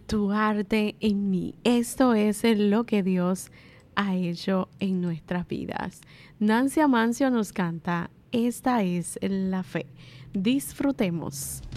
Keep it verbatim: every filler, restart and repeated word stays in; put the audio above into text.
tu arte en mí. Esto es lo que Dios ha hecho en nuestras vidas. Nancy Amancio nos canta, esta es la fe. Disfrutemos.